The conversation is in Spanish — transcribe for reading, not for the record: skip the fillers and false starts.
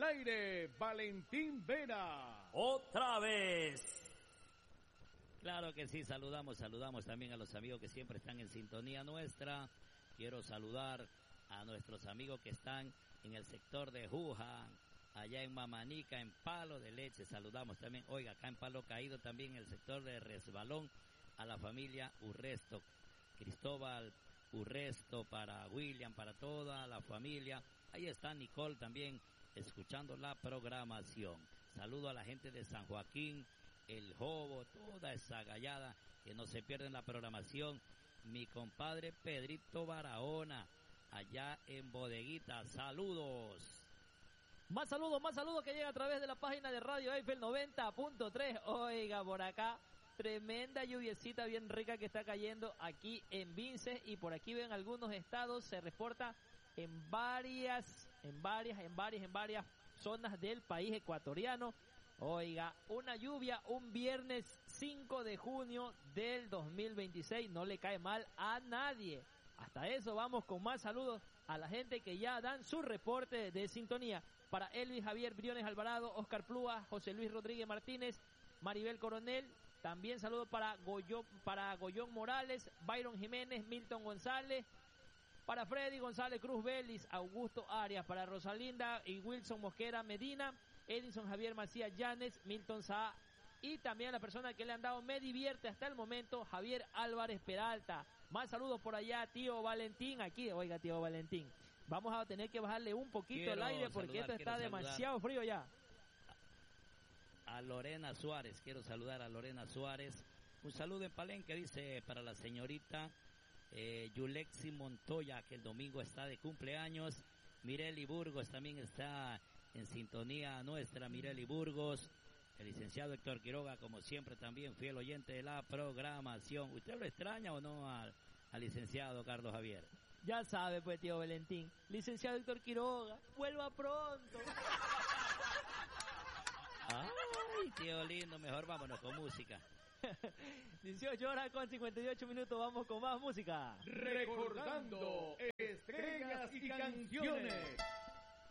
aire, Valentín Vera. Otra vez. Claro que sí, saludamos también a los amigos que siempre están en sintonía nuestra. Quiero saludar a nuestros amigos que están en el sector de Juján, allá en Mamanica, en Palo de Leche. Saludamos también, oiga, acá en Palo Caído también en el sector de Resbalón, a la familia Urresto, Cristóbal Urresto, para William, para toda la familia. Ahí está Nicole también escuchando la programación. Saludo a la gente de San Joaquín, El Jobo, toda esa gallada que no se pierden la programación. Mi compadre Pedrito Barahona, allá en Bodeguita. Saludos. Más saludos que llega a través de la página de Radio Eiffel 90.3. Oiga, por acá, tremenda lluviecita bien rica que está cayendo aquí en Vinces, y por aquí ven algunos estados, se reporta en varias zonas del país ecuatoriano. Oiga, una lluvia un viernes 5 de junio del 2026 no le cae mal a nadie. Hasta eso vamos con más saludos a la gente que ya dan su reporte de sintonía. Para Elvis Javier Briones Alvarado, Oscar Plúa, José Luis Rodríguez Martínez, Maribel Coronel. También saludos para Goyón Morales, Byron Jiménez, Milton González, para Freddy González Cruz Vélez, Augusto Arias, para Rosalinda y Wilson Mosquera Medina, Edison Javier Macías Llanes, Milton Saá, y también a la persona que le han dado me divierte hasta el momento, Javier Álvarez Peralta. Más saludos por allá, tío Valentín. Aquí, oiga, tío Valentín, vamos a tener que bajarle un poquito el aire porque esto está demasiado frío ya. A Lorena Suárez, quiero saludar a Lorena Suárez. Un saludo en Palenque, dice, para la señorita Yulexi Montoya, que el domingo está de cumpleaños. Mireli Burgos también está en sintonía nuestra, Mireli Burgos. El licenciado Héctor Quiroga, como siempre, también fiel oyente de la programación. ¿Usted lo extraña o no al licenciado Carlos Javier? Ya sabe, pues, tío Valentín. Licenciado Héctor Quiroga, vuelva pronto. Ay, tío lindo, mejor vámonos con música. 18 horas con 58 minutos, vamos con más música. Recordando estrellas y canciones.